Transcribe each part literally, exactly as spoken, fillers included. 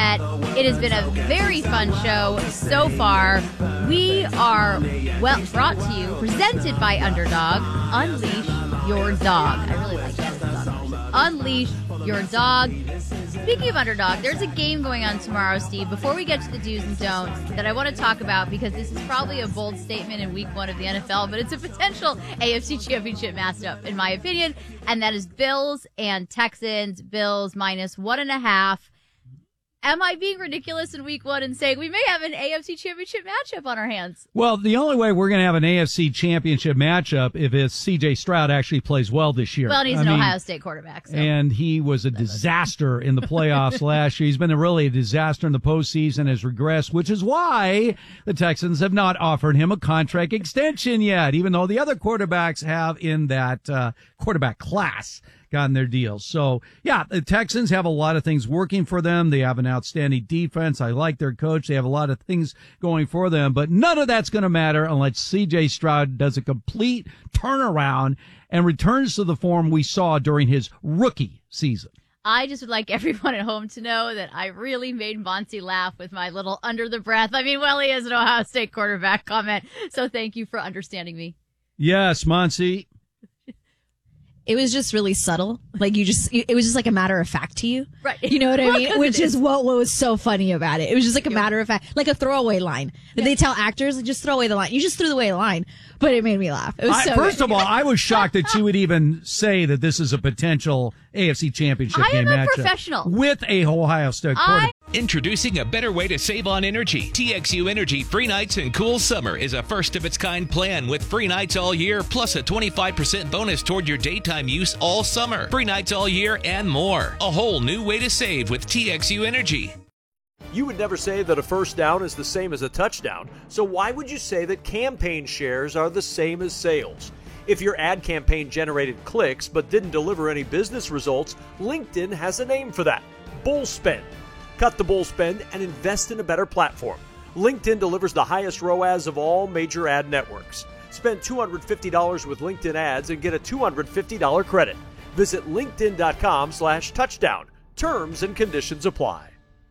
that it has been a very fun show so far. We are, well, brought to you, presented by Underdog. Unleash your dog. I really like that. Unleash your dog. Speaking of Underdog, there's a game going on tomorrow, Steve, before we get to the do's and don'ts, that I want to talk about because this is probably a bold statement in week one of the N F L, but it's a potential A F C Championship matchup, in my opinion, and that is Bills and Texans. Bills minus one and a half. Am I being ridiculous in week one and saying we may have an A F C Championship matchup on our hands? Well, the only way we're going to have an A F C Championship matchup if it's C J Stroud actually plays well this year. Well, and he's I an mean, Ohio State quarterback. So. And he was a disaster in the playoffs last year. He's been a really a disaster in the postseason, has regressed, which is why the Texans have not offered him a contract extension yet, even though the other quarterbacks have in that uh, quarterback class gotten their deals. So, yeah, the Texans have a lot of things working for them. They have an outstanding defense. I like their coach. They have a lot of things going for them, but none of that's going to matter unless C J Stroud does a complete turnaround and returns to the form we saw during his rookie season. I just would like everyone at home to know that I really made Monty laugh with my little under the breath. I mean, well, he is an Ohio State quarterback comment. So thank you for understanding me. Yes, Monty. It was just really subtle. Like you just, it was just like a matter of fact to you. Right. You know what I Well, mean? 'cause Which it is is. what, what was so funny about it. It was just like a Yeah. matter of fact, like a throwaway line. That They tell actors, like, just throw away the line. You just threw away the line. But it made me laugh. It was I, so first good. of all, I was shocked that you would even say that this is a potential A F C Championship I game am a matchup professional. with a Ohio State quarterback. Introducing a better way to save on energy. T X U Energy Free Nights and Cool Summer is a first-of-its-kind plan with free nights all year, plus a twenty-five percent bonus toward your daytime use all summer. Free nights all year and more. A whole new way to save with T X U Energy. You would never say that a first down is the same as a touchdown, so why would you say that campaign shares are the same as sales? If your ad campaign generated clicks but didn't deliver any business results, LinkedIn has a name for that: bull spend. Cut the bull spend and invest in a better platform. LinkedIn delivers the highest R O A S of all major ad networks. Spend two hundred fifty dollars with LinkedIn ads and get a two hundred fifty dollars credit. Visit linkedin.com slash touchdown. Terms and conditions apply.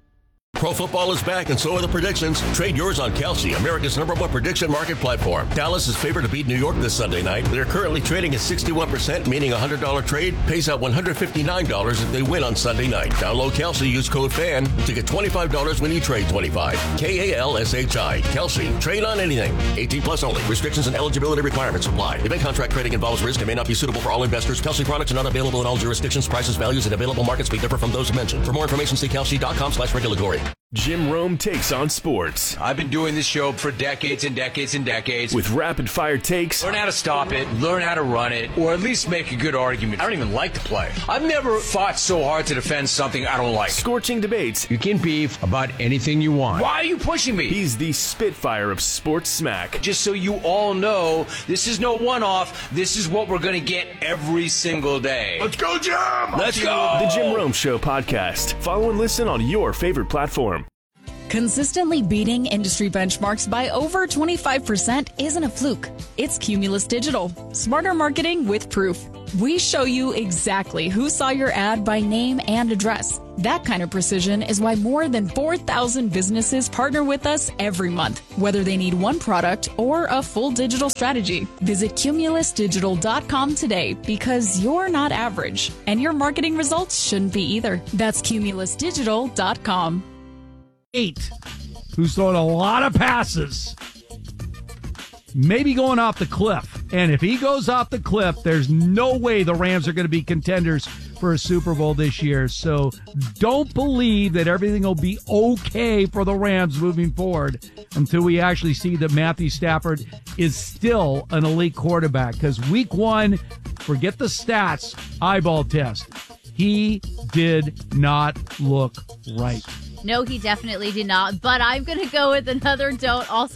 Pro football is back, and so are the predictions. Trade yours on Kelsey, America's number one prediction market platform. Dallas is favored to beat New York this Sunday night. They're currently trading at sixty-one percent, meaning a one hundred dollars trade pays out one hundred fifty-nine dollars if they win on Sunday night. Download Kelsey, use code FAN to get twenty-five dollars when you trade twenty-five dollars. K A L S H I. Kelsey. Trade on anything. eighteen plus only. Restrictions and eligibility requirements apply. Event contract trading involves risk and may not be suitable for all investors. Kelsey products are not available in all jurisdictions. Prices, values, and available markets may differ from those mentioned. For more information, see kelsey.com slash regulatory. Jim Rome takes on sports. I've been doing this show for decades and decades and decades. With rapid-fire takes. Learn how to stop it, learn how to run it, or at least make a good argument. I don't even like to play. I've never fought so hard to defend something I don't like. Scorching debates. You can beef about anything you want. Why are you pushing me? He's the Spitfire of sports smack. Just so you all know, this is no one-off. This is what we're going to get every single day. Let's go, Jim! Let's go! The Jim Rome Show podcast. Follow and listen on your favorite platform. Consistently beating industry benchmarks by over twenty-five percent isn't a fluke. It's Cumulus Digital. Smarter marketing with proof. We show you exactly who saw your ad by name and address. That kind of precision is why more than four thousand businesses partner with us every month, whether they need one product or a full digital strategy. Visit cumulus digital dot com today because you're not average, and your marketing results shouldn't be either. That's cumulus digital dot com. Eight, who's throwing a lot of passes, maybe going off the cliff. And if he goes off the cliff, there's no way the Rams are going to be contenders for a Super Bowl this year. So don't believe that everything will be okay for the Rams moving forward until we actually see that Matthew Stafford is still an elite quarterback. Because week one, forget the stats, eyeball test. He did not look right. No, he definitely did not. But I'm going to go with another don't also.